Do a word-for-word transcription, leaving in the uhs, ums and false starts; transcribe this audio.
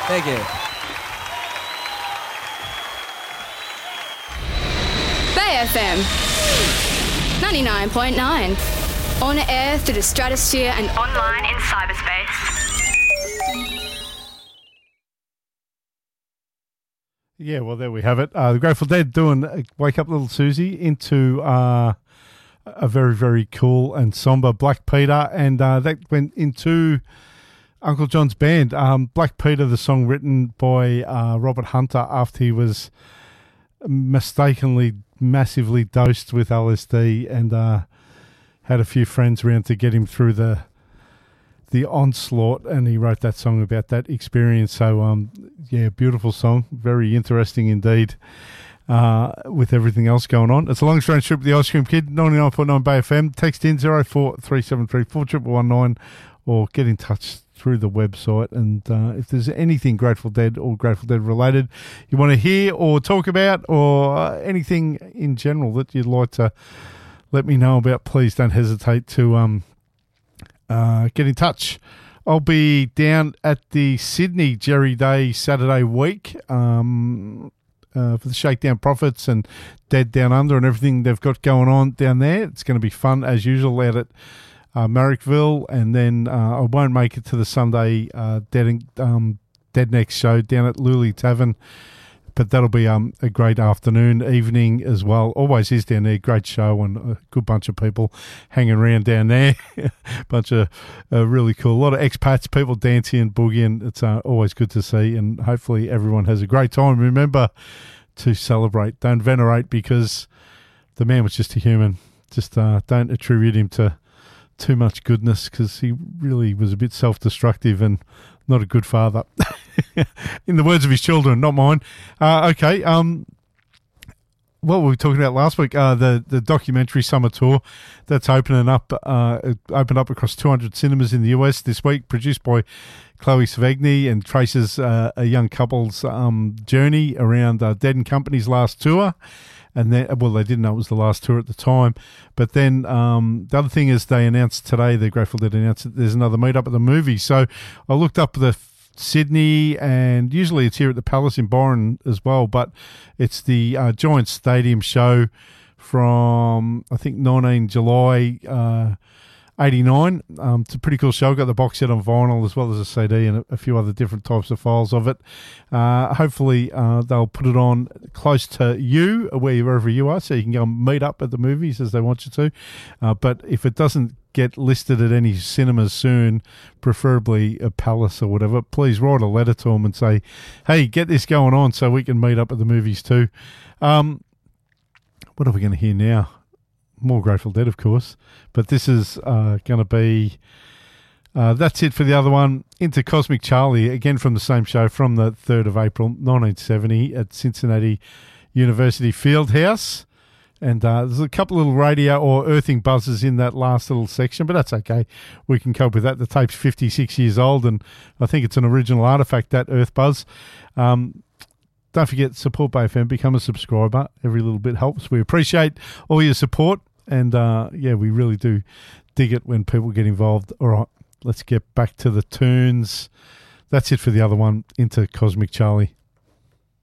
Thank you. Bay F M ninety-nine point nine. On air through the stratosphere and online in cyberspace. Yeah, well, there we have it. Uh, the Grateful Dead doing uh, Wake Up Little Susie into uh, a very, very cool and somber Black Peter, and uh, that went into Uncle John's band. Um, Black Peter, the song written by uh, Robert Hunter after he was mistakenly massively dosed with L S D and uh, had a few friends around to get him through the the onslaught, and he wrote that song about that experience. So, um, yeah, beautiful song, very interesting indeed. Uh, with everything else going on, it's a long strange trip with the Ice Cream Kid. ninety-nine point nine Bay F M. Text in zero four three seven three four one one nine, or get in touch through the website. And uh, if there's anything Grateful Dead or Grateful Dead related you want to hear or talk about, or uh, anything in general that you'd like to let me know about, please don't hesitate to um uh get in touch. I'll be down at the Sydney Jerry Day Saturday week um uh, for the Shakedown Prophets and Dead Down Under and everything they've got going on down there. It's going to be fun as usual out at uh, Marrickville, and then uh, I won't make it to the Sunday uh, Dead um Dead Next show down at Luley Tavern. But that'll be um, a great afternoon, evening as well. Always is down there. Great show and a good bunch of people hanging around down there. bunch of uh, really cool. A lot of expats, people dancing and boogieing. It's uh, always good to see, and hopefully everyone has a great time. Remember to celebrate. Don't venerate, because the man was just a human. Just uh, don't attribute him to too much goodness, because he really was a bit self-destructive and not a good father. In the words of his children, not mine. Uh, okay. Um, what were we talking about last week? Uh, the, the documentary summer tour that's opening up, uh, it opened up across two hundred cinemas in the U S this week, produced by Chloe Savagny, and traces uh, a young couple's um, journey around uh, Dead and Company's last tour. And then, well, they didn't know it was the last tour at the time. But then um, the other thing is they announced today, the Grateful Dead announced that there's another meetup at the movie. So I looked up the Sydney, and usually it's here at the Palace in Byron as well, but it's the uh, Giant Stadium show from, I think, nineteen July uh, eighty-nine. Um, it's a pretty cool show. Got the box set on vinyl as well as a C D and a, a few other different types of files of it. Uh, hopefully uh, they'll put it on close to you, wherever you are, so you can go and meet up at the movies as they want you to. Uh, but if it doesn't get listed at any cinemas soon, preferably a Palace or whatever, please write a letter to them and say, hey, get this going on so we can meet up at the movies too. Um, what are we going to hear now? More Grateful Dead, of course, but this is uh, going to be uh, that's it for the other one. Into Cosmic Charlie, again from the same show, from the third of April nineteen seventy at Cincinnati University Fieldhouse. And uh, there's a couple of little radio or earthing buzzes in that last little section, but that's okay. We can cope with that. The tape's fifty-six years old, and I think it's an original artifact, that earth buzz. Um, don't forget, support Bay F M, become a subscriber. Every little bit helps. We appreciate all your support, and uh, yeah, we really do dig it when people get involved. All right, let's get back to the tunes. That's it for the other one, Into Cosmic Charlie.